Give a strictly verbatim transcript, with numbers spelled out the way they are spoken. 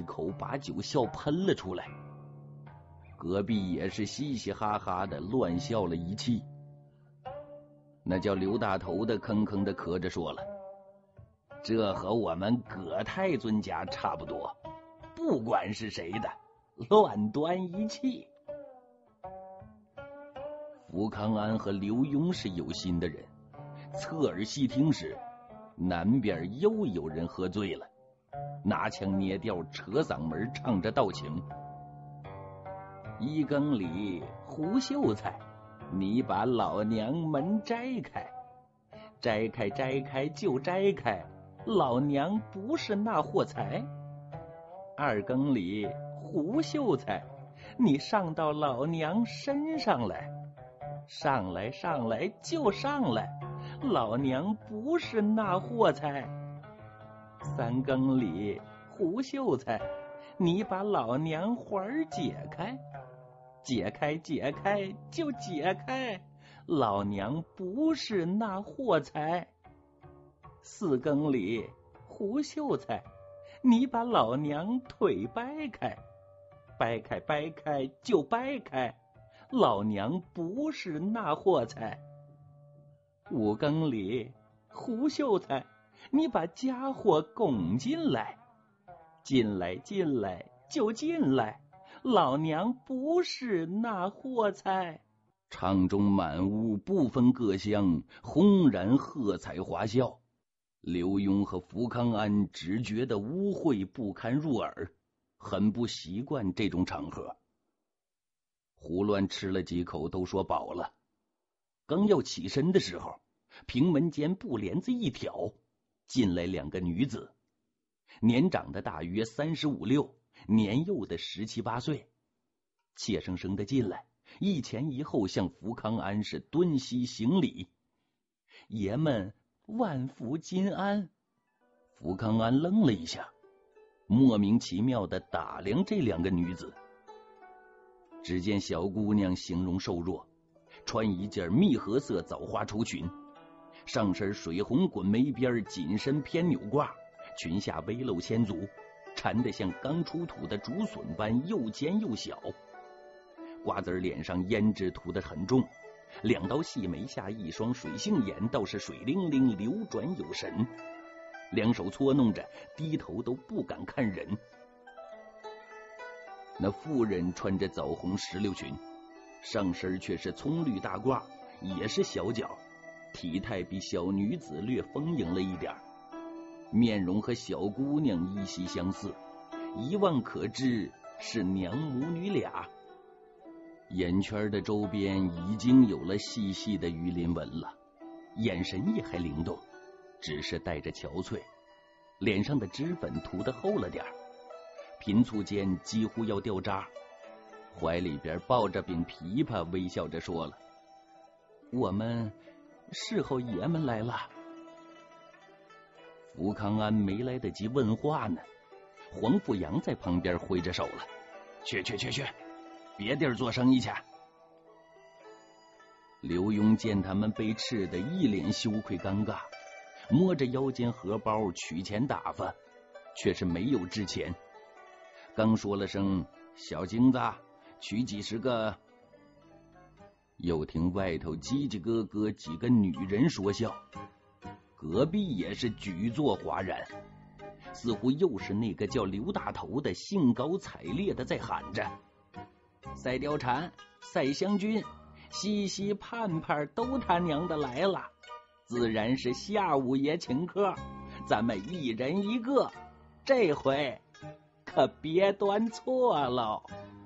口把酒笑喷了出来。隔壁也是嘻嘻哈哈的乱笑了一气。那叫刘大头的吭吭的咳着说了，这和我们葛太尊家差不多，不管是谁的，乱端一气。福康安和刘墉是有心的人，侧耳细听时，南边又有人喝醉了，拿腔捏调扯嗓门唱着道情。一更里胡秀才，你把老娘门摘开，摘开摘开就摘开，老娘不是那货财。二更里胡秀才，你上到老娘身上来，上来上来就上来，老娘不是那货财。三更里胡秀才，你把老娘环解开，解开解开就解开，老娘不是那货财。四更里胡秀才，你把老娘腿掰开，掰开掰开就掰开，老娘不是那货财。五更里胡秀才，你把家伙拱进来，进来进来就进来，老娘不是那货财。场中满屋不分各乡，轰然喝彩花笑。刘墉和福康安只觉得污秽不堪入耳，很不习惯这种场合。胡乱吃了几口，都说饱了。刚要起身的时候，平门间布帘子一挑，进来两个女子，年长的大约三十五六，年幼的十七八岁，怯生生的进来，一前一后向福康安是蹲膝行礼。爷们万福金安。福康安愣了一下，莫名其妙的打量这两个女子。只见小姑娘形容瘦弱，穿一件蜜合色枣花绸裙，上身水红滚眉边，紧身偏扭褂，裙下微露千足，缠得像刚出土的竹笋般又尖又小。瓜子脸上胭脂涂得很重，两道细眉下一双水杏眼倒是水灵灵流转有神，两手搓弄着，低头都不敢看人。那妇人穿着枣红石榴裙，上身却是葱绿大褂，也是小脚，体态比小女子略丰盈了一点，面容和小姑娘依稀相似，一望可知是娘母女俩。眼圈的周边已经有了细细的鱼鳞纹了，眼神也还灵动，只是带着憔悴，脸上的脂粉涂得厚了点，频促间几乎要掉渣，怀里边抱着柄琵琶，微笑着说了：“我们侍候爷们来了。”福康安没来得及问话呢，黄富阳在旁边挥着手了：“去去去去，别地儿做生意去。”刘墉见他们被吃得一脸羞愧尴尬，摸着腰间荷包取钱打发，却是没有值钱。刚说了声小金子，取几十个，又听外头叽叽咯咯几个女人说笑，隔壁也是举座哗然，似乎又是那个叫刘大头的兴高采烈的在喊着：“赛貂蝉，赛湘君，西西盼盼都他娘的来了，自然是夏五爷请客，咱们一人一个，这回可别端错喽。”